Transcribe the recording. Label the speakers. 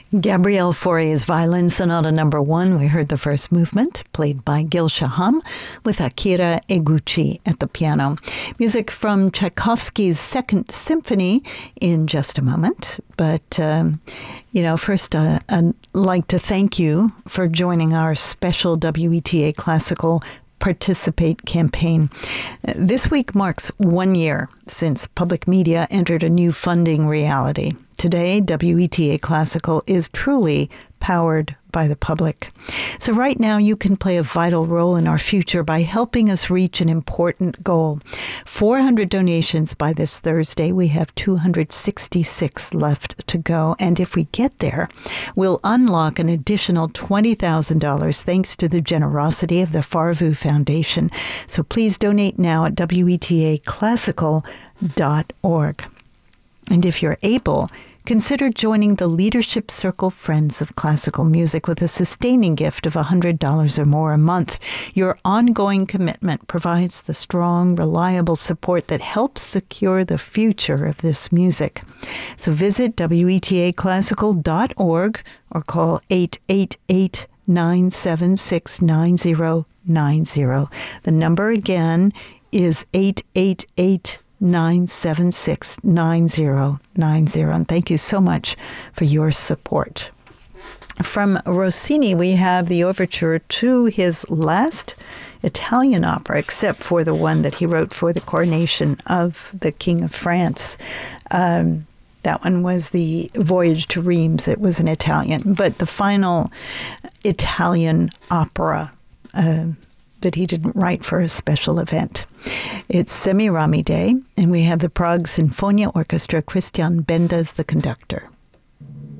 Speaker 1: Gabriel Fauré's Violin Sonata No. 1. We heard the first movement, played by Gil Shaham, with Akira Eguchi at the piano. Music from Tchaikovsky's Second Symphony in just a moment. But, first I'd like to thank you for joining our special WETA Classical Participate campaign. This week marks 1 year since public media entered a new funding reality. Today, WETA Classical is truly powered by the public. So right now, you can play a vital role in our future by helping us reach an important goal. 400 donations by this Thursday. We have 266 left to go. And if we get there, we'll unlock an additional $20,000 thanks to the generosity of the Farvu Foundation. So please donate now at WETAclassical.org. And if you're able, consider joining the Leadership Circle Friends of Classical Music with a sustaining gift of $100 or more a month. Your ongoing commitment provides the strong, reliable support that helps secure the future of this music. So visit WETAclassical.org or call 888-976-9090. The number again is 888-976-9090. And thank you so much for your support. From Rossini, we have the overture to his last Italian opera, except for the one that he wrote for the coronation of the King of France. That one was the Voyage to Reims. It was in Italian. But the final Italian opera that he didn't write for a special event. It's Semiramide, and we have the Prague Sinfonia Orchestra. Christian Benda's the conductor.